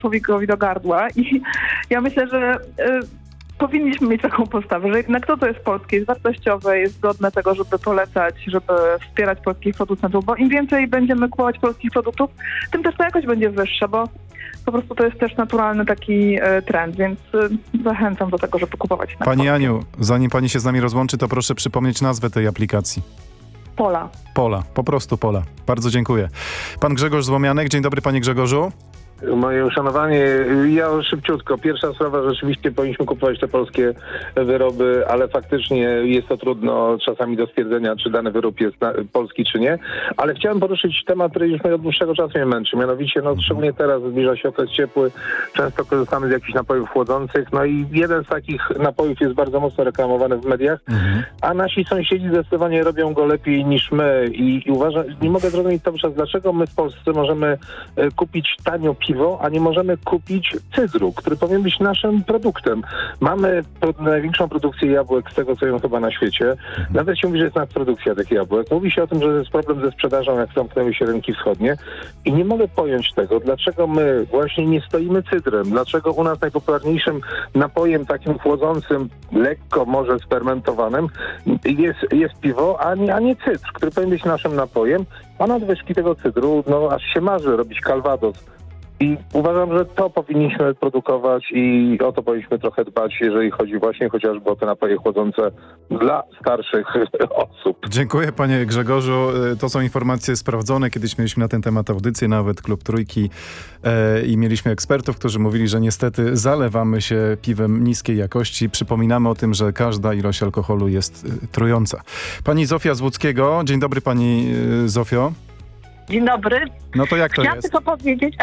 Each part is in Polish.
człowiekowi do gardła i ja myślę, że powinniśmy mieć taką postawę, że jednak to jest polskie, jest wartościowe, jest godne tego, żeby polecać, żeby wspierać polskich producentów, bo im więcej będziemy kupować polskich produktów, tym też ta jakość będzie wyższa, bo po prostu to jest też naturalny taki trend, więc zachęcam do tego, żeby kupować na Pani polskie. Aniu, zanim pani się z nami rozłączy, to proszę przypomnieć nazwę tej aplikacji. Pola. Pola, po prostu Pola. Bardzo dziękuję. Pan Grzegorz Złomianek. Dzień dobry, panie Grzegorzu. Moje uszanowanie, ja szybciutko. Pierwsza sprawa, rzeczywiście powinniśmy kupować te polskie wyroby, ale faktycznie jest to trudno czasami do stwierdzenia, czy dany wyrób jest polski, czy nie. Ale chciałem poruszyć temat, który już od dłuższego czasu mnie męczy. Mianowicie, szczególnie teraz zbliża się okres ciepły, często korzystamy z jakichś napojów chłodzących, no i jeden z takich napojów jest bardzo mocno reklamowany w mediach, a nasi sąsiedzi zdecydowanie robią go lepiej niż my i uważam, nie mogę zrozumieć cały czas, dlaczego my w Polsce możemy kupić tanio piwo, a nie możemy kupić cydru, który powinien być naszym produktem. Mamy największą produkcję jabłek z tego, co ją chyba na świecie. Nawet się mówi, że jest nadprodukcja tych jabłek. Mówi się o tym, że jest problem ze sprzedażą, jak zamknęły się rynki wschodnie. I nie mogę pojąć tego, dlaczego my właśnie nie stoimy cydrem. Dlaczego u nas najpopularniejszym napojem takim chłodzącym, lekko może sfermentowanym jest piwo, a nie cydr, który powinien być naszym napojem. A nadwyżki tego cydru, aż się marzy robić calvados. I uważam, że to powinniśmy produkować i o to powinniśmy trochę dbać, jeżeli chodzi właśnie chociażby o te napoje chłodzące dla starszych osób. Dziękuję, panie Grzegorzu. To są informacje sprawdzone. Kiedyś mieliśmy na ten temat audycję, nawet Klub Trójki i mieliśmy ekspertów, którzy mówili, że niestety zalewamy się piwem niskiej jakości. Przypominamy o tym, że każda ilość alkoholu jest trująca. Pani Zofia z Łódzkiego. Dzień dobry, pani Zofio. Dzień dobry. No to jak to Chciałam jest? tylko powiedzieć,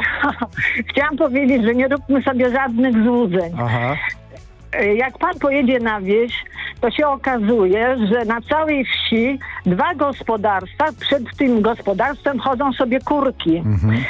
że nie róbmy sobie żadnych złudzeń. Aha. Jak pan pojedzie na wieś, to się okazuje, że na całej wsi 2 gospodarstwa, przed tym gospodarstwem chodzą sobie kurki.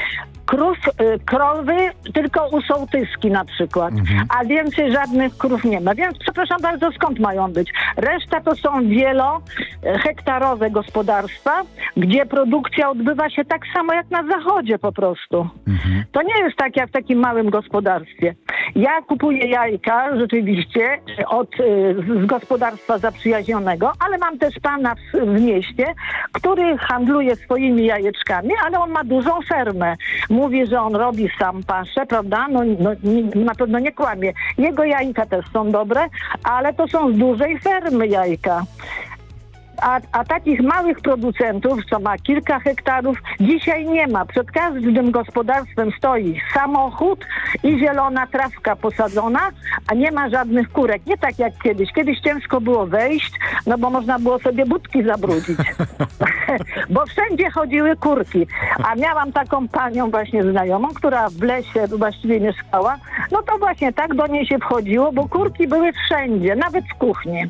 Krowy tylko u sołtyski na przykład, a więcej żadnych krów nie ma. Więc przepraszam bardzo, skąd mają być? Reszta to są wielohektarowe gospodarstwa, gdzie produkcja odbywa się tak samo jak na zachodzie po prostu. To nie jest tak jak w takim małym gospodarstwie. Ja kupuję jajka rzeczywiście z gospodarstwa zaprzyjaźnionego, ale mam też pana w mieście, który handluje swoimi jajeczkami, ale on ma dużą fermę. Mówi, że on robi sam paszę, prawda? Na pewno nie kłamie. Jego jajka też są dobre, ale to są z dużej fermy jajka. A takich małych producentów, co ma kilka hektarów, dzisiaj nie ma. Przed każdym gospodarstwem stoi samochód i zielona trawka posadzona, a nie ma żadnych kurek. Nie tak jak kiedyś. Kiedyś ciężko było wejść, bo można było sobie budki zabrudzić. Bo wszędzie chodziły kurki. A miałam taką panią właśnie znajomą, która w lesie właściwie mieszkała. No to właśnie tak do niej się wchodziło, bo kurki były wszędzie, nawet w kuchni.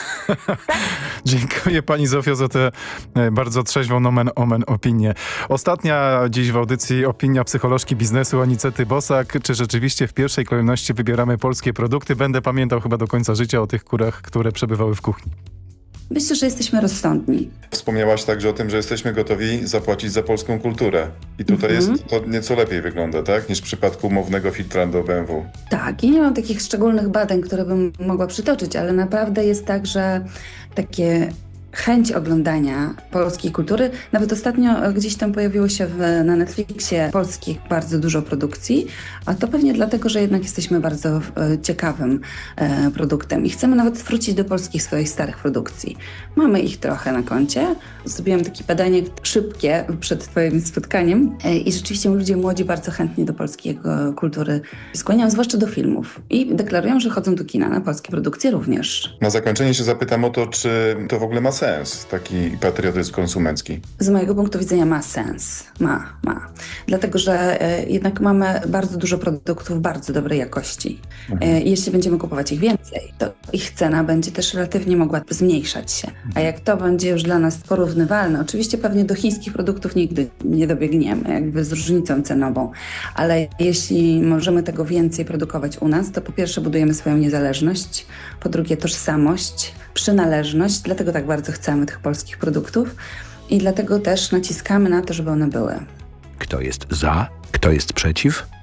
Dziękuję pani Zofio za tę bardzo trzeźwą nomen omen opinię. Ostatnia dziś w audycji opinia psycholożki biznesu Anicety Bosak. Czy rzeczywiście w pierwszej kolejności wybieramy polskie produkty? Będę pamiętał chyba do końca życia o tych kurach, które przebywały w kuchni. Myślę, że jesteśmy rozsądni. Wspomniałaś także o tym, że jesteśmy gotowi zapłacić za polską kulturę. I tutaj to nieco lepiej wygląda, tak? Niż w przypadku umownego filtra do BMW. Tak, i nie mam takich szczególnych badań, które bym mogła przytoczyć, ale naprawdę jest tak, że takie chęć oglądania polskiej kultury. Nawet ostatnio gdzieś tam pojawiło się na Netflixie polskich bardzo dużo produkcji, a to pewnie dlatego, że jednak jesteśmy bardzo ciekawym produktem i chcemy nawet wrócić do polskich swoich starych produkcji. Mamy ich trochę na koncie. Zrobiłam takie badanie szybkie przed twoim spotkaniem i rzeczywiście ludzie młodzi bardzo chętnie do polskiej kultury skłaniają, zwłaszcza do filmów i deklarują, że chodzą do kina na polskie produkcje również. Na zakończenie się zapytam o to, czy to w ogóle ma sens, taki patriotyzm konsumencki? Z mojego punktu widzenia ma sens. Ma. Dlatego, że jednak mamy bardzo dużo produktów bardzo dobrej jakości. Jeśli będziemy kupować ich więcej, to ich cena będzie też relatywnie mogła zmniejszać się. A jak to będzie już dla nas porównywalne, oczywiście pewnie do chińskich produktów nigdy nie dobiegniemy, jakby z różnicą cenową, ale jeśli możemy tego więcej produkować u nas, to po pierwsze budujemy swoją niezależność, po drugie tożsamość, przynależność, dlatego tak bardzo chcemy tych polskich produktów i dlatego też naciskamy na to, żeby one były. Kto jest za? Kto jest przeciw?